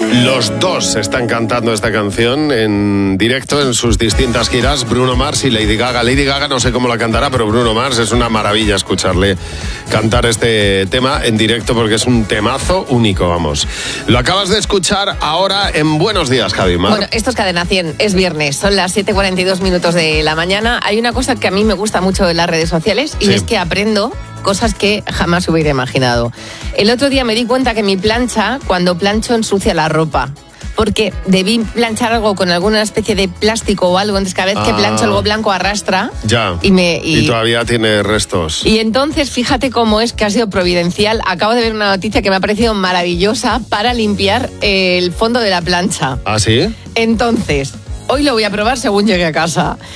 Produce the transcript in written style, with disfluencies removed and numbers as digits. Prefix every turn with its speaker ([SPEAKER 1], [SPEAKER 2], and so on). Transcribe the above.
[SPEAKER 1] Los dos están cantando esta canción en directo en sus distintas giras, Bruno Mars y Lady Gaga. Lady Gaga no sé cómo la cantará, pero Bruno Mars es una maravilla escucharle cantar este tema en directo porque es un temazo único, vamos. Lo acabas de escuchar ahora en Buenos Días, Javi Mar.
[SPEAKER 2] Bueno, esto es Cadena 100, es viernes, son las 7:42 de la mañana. Hay una cosa que a mí me gusta mucho en las redes sociales y es que aprendo cosas que jamás hubiera imaginado. El otro día me di cuenta que mi plancha, cuando plancho, ensucia la ropa. Porque debí planchar algo con alguna especie de plástico o algo, entonces cada vez que plancho algo blanco arrastra.
[SPEAKER 1] Ya, y todavía tiene restos.
[SPEAKER 2] Y entonces, fíjate cómo es que ha sido providencial. Acabo de ver una noticia que me ha parecido maravillosa para limpiar el fondo de la plancha.
[SPEAKER 1] ¿Ah, sí?
[SPEAKER 2] Entonces, hoy lo voy a probar según llegue a casa.